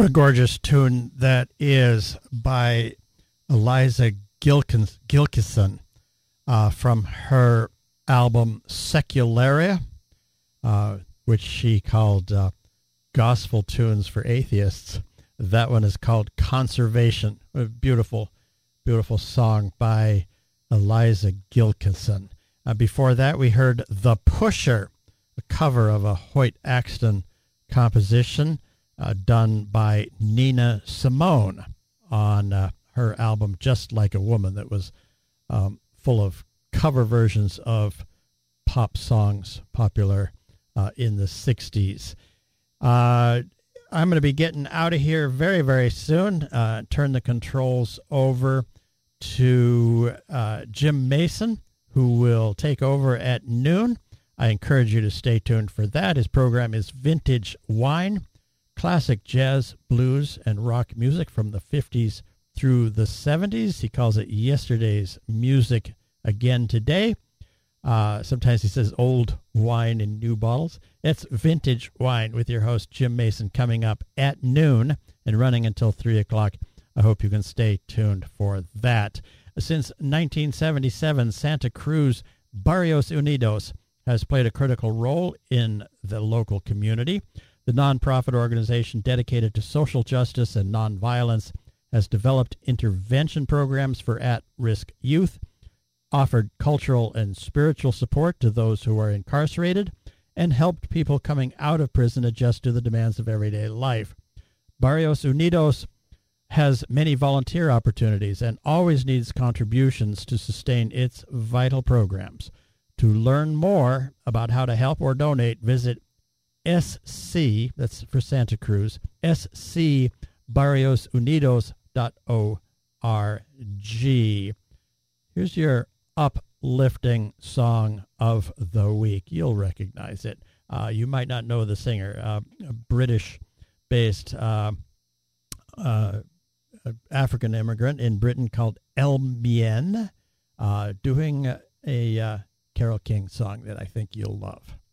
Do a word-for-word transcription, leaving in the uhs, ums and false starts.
What a gorgeous tune that is by Eliza Gilkins, Gilkison uh, from her album Secularia, uh, which she called uh, Gospel Tunes for Atheists. That one is called Conservation. A beautiful, beautiful song by Eliza Gilkison. Uh, before that, we heard The Pusher, a cover of a Hoyt Axton composition uh, done by Nina Simone on uh, her album Just Like a Woman, that was um, full of cover versions of pop songs popular uh, in the sixties. Uh, I'm going to be getting out of here very, very soon. Uh, turn the controls over to uh, Jim Mason, who will take over at noon. I encourage you to stay tuned for that. His program is Vintage Wine, classic jazz, blues, and rock music from the fifties through the seventies. He calls it yesterday's music again today. Uh, sometimes he says old wine in new bottles. It's Vintage Wine with your host, Jim Mason, coming up at noon and running until three o'clock. I hope you can stay tuned for that. Since nineteen seventy-seven, Santa Cruz Barrios Unidos has played a critical role in the local community. The nonprofit organization dedicated to social justice and nonviolence has developed intervention programs for at-risk youth, offered cultural and spiritual support to those who are incarcerated, and helped people coming out of prison adjust to the demands of everyday life. Barrios Unidos has many volunteer opportunities and always needs contributions to sustain its vital programs. To learn more about how to help or donate, visit S C, that's for Santa Cruz, S C barrios unidos dot org. Here's your uplifting song of the week. You'll recognize it. Uh, you might not know the singer, uh, a British-based uh, uh, African immigrant in Britain called El Mien, uh, doing a uh, Carole King song that I think you'll love.